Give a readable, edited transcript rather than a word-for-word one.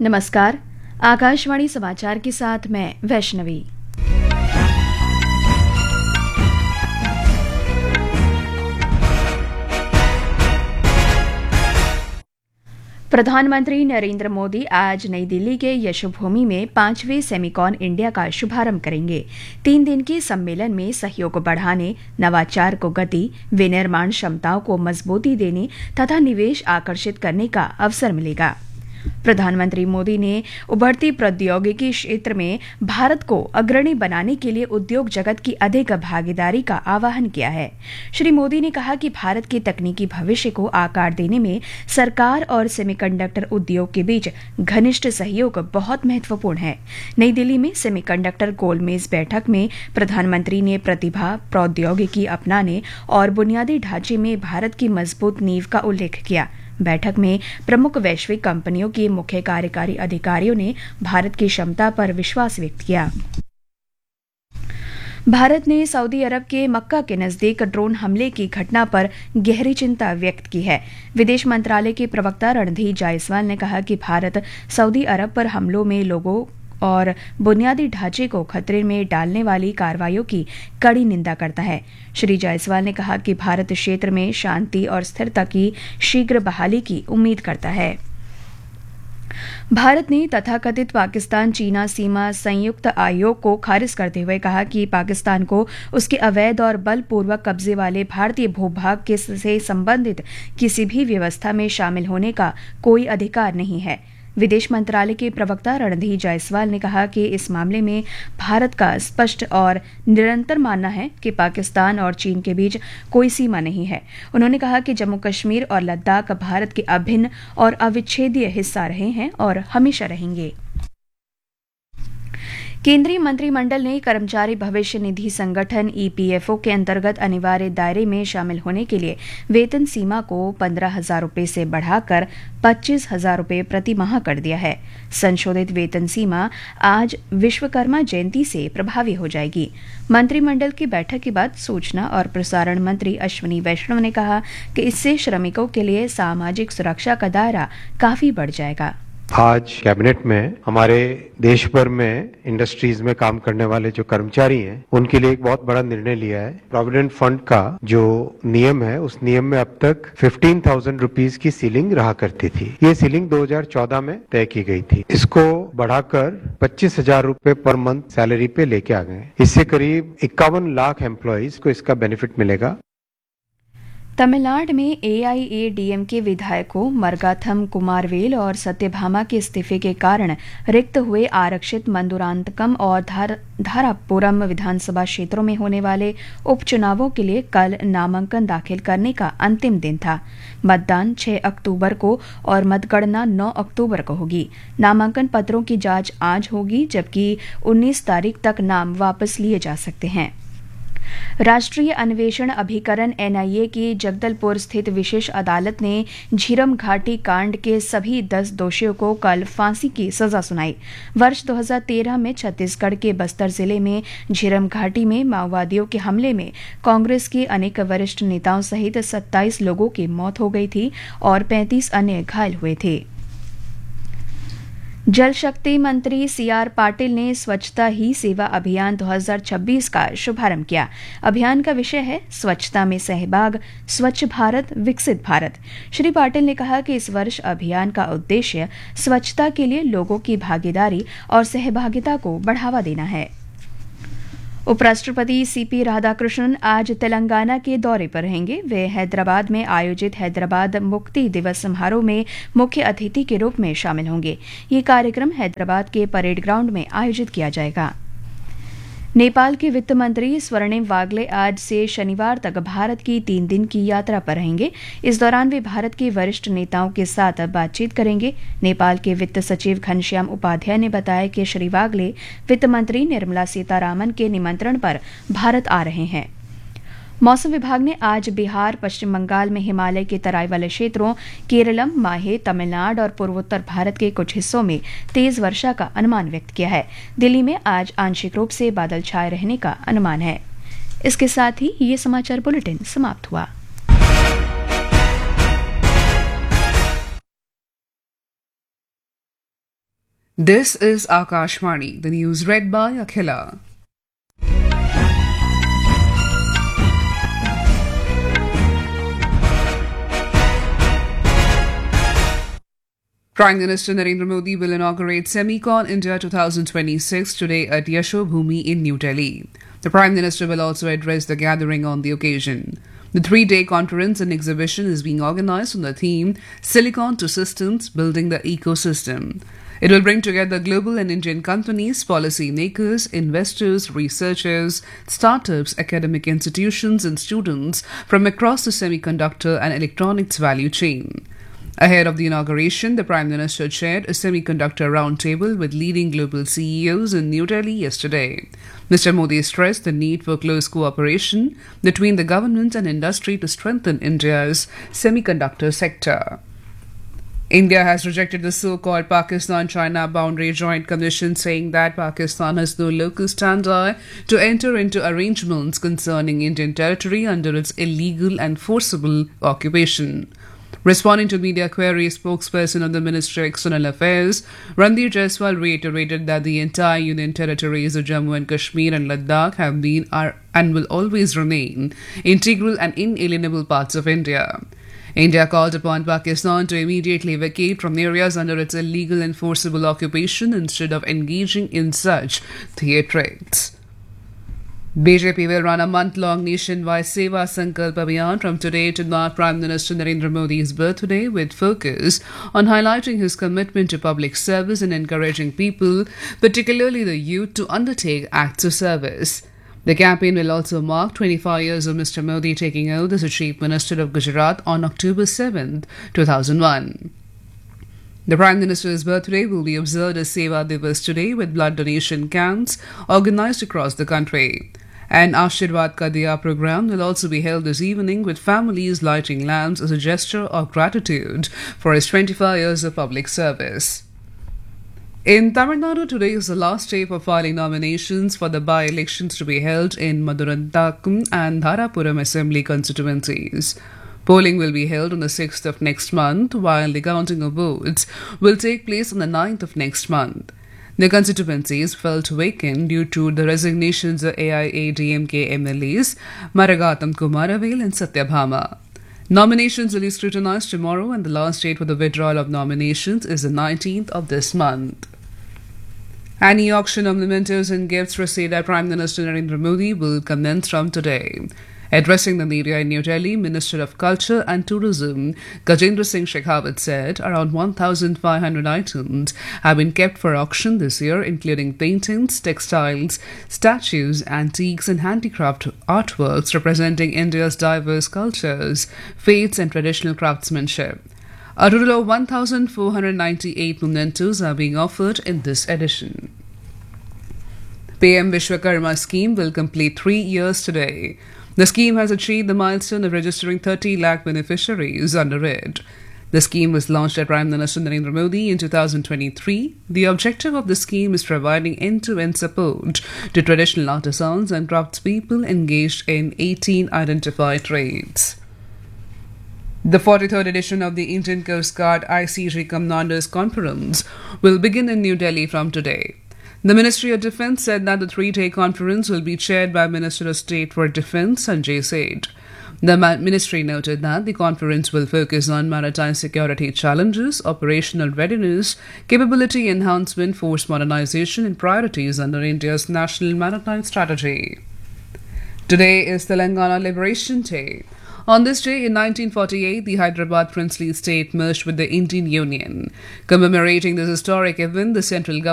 नमस्कार। आकाशवाणी समाचार के साथ मैं वैष्णवी। प्रधानमंत्री नरेंद्र मोदी आज नई दिल्ली के यशोभूमि में 5वें सेमिकॉन इंडिया का शुभारंभ करेंगे। 3 दिन के सम्मेलन में सहयोग बढ़ाने, नवाचार को गति, विनिर्माण क्षमताओं को मजबूती देने तथा निवेश आकर्षित करने का अवसर मिलेगा। प्रधानमंत्री मोदी ने उभरती प्रौद्योगिकी क्षेत्र में भारत को अग्रणी बनाने के लिए उद्योग जगत की अधिक भागीदारी का आह्वान किया है। श्री मोदी ने कहा कि भारत के तकनीकी भविष्य को आकार देने में सरकार और सेमीकंडक्टर उद्योग के बीच घनिष्ठ सहयोग बहुत महत्वपूर्ण है। नई दिल्ली में सेमीकंडक्टर गोलमेज बैठक में प्रधानमंत्री ने प्रतिभा, प्रौद्योगिकी अपनाने और बुनियादी ढांचे में भारत की मजबूत नींव का उल्लेख किया। बैठक में प्रमुख वैश्विक कंपनियों के मुख्य कार्यकारी अधिकारियों ने भारत की क्षमता पर विश्वास व्यक्त किया। भारत ने सऊदी अरब के मक्का के नजदीक ड्रोन हमले की घटना पर गहरी चिंता व्यक्त की है। विदेश मंत्रालय के प्रवक्ता रणधीर जायसवाल ने कहा कि भारत सऊदी अरब पर हमलों में लोगों और बुनियादी ढांचे को खतरे में डालने वाली कार्रवाइयों की कड़ी निंदा करता है। श्री जायसवाल ने कहा कि भारत क्षेत्र में शांति और स्थिरता की शीघ्र बहाली की उम्मीद करता है। भारत ने तथाकथित पाकिस्तान चीना सीमा संयुक्त आयोग को खारिज करते हुए कहा कि पाकिस्तान को उसके अवैध और बलपूर्वक कब्जे वाले भारतीय भूभाग से संबंधित किसी भी व्यवस्था में शामिल होने का कोई अधिकार नहीं है। विदेश मंत्रालय के प्रवक्ता रणधीर जायसवाल ने कहा कि इस मामले में भारत का स्पष्ट और निरंतर मानना है कि पाकिस्तान और चीन के बीच कोई सीमा नहीं है। उन्होंने कहा कि जम्मू कश्मीर और लद्दाख भारत के अभिन्न और अविच्छेद्य हिस्सा रहे हैं और हमेशा रहेंगे। केंद्रीय मंत्रिमंडल ने कर्मचारी भविष्य निधि संगठन ईपीएफओ के अंतर्गत अनिवार्य दायरे में शामिल होने के लिए वेतन सीमा को 15,000 रुपये से बढ़ाकर 25,000 रुपये प्रति माह कर दिया है। संशोधित वेतन सीमा आज विश्वकर्मा जयंती से प्रभावी हो जाएगी। मंत्रिमंडल की बैठक के बाद सूचना और प्रसारण मंत्री अश्विनी वैष्णव ने कहा कि इससे श्रमिकों के लिए सामाजिक सुरक्षा का दायरा काफी बढ़ जाएगा। आज कैबिनेट में हमारे देश भर में इंडस्ट्रीज में काम करने वाले जो कर्मचारी हैं उनके लिए एक बहुत बड़ा निर्णय लिया है। प्रोविडेंट फंड का जो नियम है उस नियम में अब तक 15,000 रुपीज की सीलिंग रहा करती थी। ये सीलिंग 2014 में तय की गई थी। इसको बढ़ाकर 25,000 रुपए पर मंथ सैलरी पे लेके आ गए। इससे करीब 51 लाख एम्प्लॉइज को इसका बेनिफिट मिलेगा। तमिलनाडु में एआईएडीएमके विधायकों मरगाथम कुमारवेल और सत्यभामा के इस्तीफे के कारण रिक्त हुए आरक्षित मंदुरांतकम और धारापुरम विधानसभा क्षेत्रों में होने वाले उपचुनावों के लिए कल नामांकन दाखिल करने का अंतिम दिन था। मतदान 6 अक्टूबर को और मतगणना 9 अक्टूबर को होगी। नामांकन पत्रों की जांच आज होगी, जबकि 19 तारीख तक नाम वापस लिए जा सकते हैं। राष्ट्रीय अन्वेषण अभिकरण एनआईए की जगदलपुर स्थित विशेष अदालत ने झीरम घाटी कांड के सभी 10 दोषियों को कल फांसी की सजा सुनाई। वर्ष 2013 में छत्तीसगढ़ के बस्तर जिले में झीरम घाटी में माओवादियों के हमले में कांग्रेस के अनेक वरिष्ठ नेताओं सहित 27 लोगों की मौत हो गई थी और 35 अन्य घायल हुए थे। जल शक्ति मंत्री सीआर पाटिल ने स्वच्छता ही सेवा अभियान 2026 का शुभारंभ किया। अभियान का विषय है स्वच्छता में सहभाग, स्वच्छ भारत, विकसित भारत। श्री पाटिल ने कहा कि इस वर्ष अभियान का उद्देश्य स्वच्छता के लिए लोगों की भागीदारी और सहभागिता को बढ़ावा देना है। उपराष्ट्रपति सीपी राधाकृष्णन आज तेलंगाना के दौरे पर रहेंगे। वे हैदराबाद में आयोजित हैदराबाद मुक्ति दिवस समारोह में मुख्य अतिथि के रूप में शामिल होंगे। ये कार्यक्रम हैदराबाद के परेड ग्राउंड में आयोजित किया जाएगा। नेपाल के वित्त मंत्री स्वर्णिम वागले आज से शनिवार तक भारत की 3 दिन की यात्रा पर रहेंगे। इस दौरान वे भारत के वरिष्ठ नेताओं के साथ बातचीत करेंगे। नेपाल के वित्त सचिव घनश्याम उपाध्याय ने बताया कि श्री वागले वित्त मंत्री निर्मला सीतारामन के निमंत्रण पर भारत आ रहे हैं। मौसम विभाग ने आज बिहार, पश्चिम बंगाल में हिमालय के तराई वाले क्षेत्रों, केरलम, माहे, तमिलनाडु और पूर्वोत्तर भारत के कुछ हिस्सों में तेज वर्षा का अनुमान व्यक्त किया है। दिल्ली में आज आंशिक रूप से बादल छाए रहने का अनुमान है। इसके साथ ही ये समाचार बुलेटिन समाप्त हुआ। This is Akashvani, the news read by Akhila. Prime Minister Narendra Modi will inaugurate Semicon India 2026 today at Yashobhoomi in New Delhi. The Prime Minister will also address the gathering on the occasion. The three-day conference and exhibition is being organized on the theme Silicon to Systems, Building the Ecosystem. It will bring together global and Indian companies, policy makers, investors, researchers, startups, academic institutions, and students from across the semiconductor and electronics value chain. Ahead of the inauguration, the Prime Minister chaired a semiconductor roundtable with leading global CEOs in New Delhi yesterday. Mr. Modi stressed the need for close cooperation between the government and industry to strengthen India's semiconductor sector. India has rejected the so-called Pakistan-China Boundary Joint Commission, saying that Pakistan has no local standard to enter into arrangements concerning Indian territory under its illegal and forcible occupation. Responding to media queries, spokesperson of the Ministry of External Affairs, Ranveer Jaiswal, reiterated that the entire Union territories of Jammu and Kashmir and Ladakh have been, are, and will always remain integral and inalienable parts of India. India called upon Pakistan to immediately vacate from areas under its illegal and forcible occupation instead of engaging in such theatrics. BJP will run a month-long nationwide Seva Sankalp Abhiyan from today to mark Prime Minister Narendra Modi's birthday, with focus on highlighting his commitment to public service and encouraging people, particularly the youth, to undertake acts of service. The campaign will also mark 25 years of Mr. Modi taking oath as the Chief Minister of Gujarat on October 7, 2001. The Prime Minister's birthday will be observed as Seva Divas today, with blood donation camps organized across the country. An Ashirwad Ka Diya program will also be held this evening, with families lighting lamps as a gesture of gratitude for his 25 years of public service. In Tamil Nadu, today is the last day for filing nominations for the by-elections to be held in Maduranthakkum and Dharapuram Assembly constituencies. Polling will be held on the 6th of next month, while the counting of votes will take place on the 9th of next month. The constituencies felt vacant due to the resignations of AIADMK MLAs Maragatham Kumaravel and Satyabhama. Nominations will be scrutinized tomorrow, and the last date for the withdrawal of nominations is the 19th of this month. An e-auction of mementos and gifts received by Prime Minister Narendra Modi will commence from today. Addressing the media in New Delhi, Minister of Culture and Tourism Gajendra Singh Shekhawat said around 1,500 items have been kept for auction this year, including paintings, textiles, statues, antiques and handicraft artworks representing India's diverse cultures, faiths and traditional craftsmanship. A total of 1,498 mementos are being offered in this edition. PM Vishwakarma scheme will complete 3 years today. The scheme has achieved the milestone of registering 30 lakh beneficiaries under it. The scheme was launched by Prime Minister Narendra Modi in 2023. The objective of the scheme is providing end-to-end support to traditional artisans and craftspeople engaged in 18 identified trades. The 43rd edition of the Indian Coast Guard ICG Commanders Conference will begin in New Delhi from today. The Ministry of Defence said that the three-day conference will be chaired by Minister of State for Defence Sanjay Seth. The ministry noted that the conference will focus on maritime security challenges, operational readiness, capability enhancement, force modernization, and priorities under India's national maritime strategy. Today is Telangana Liberation Day. On this day in 1948, the Hyderabad princely state merged with the Indian Union. Commemorating this historic event, the central government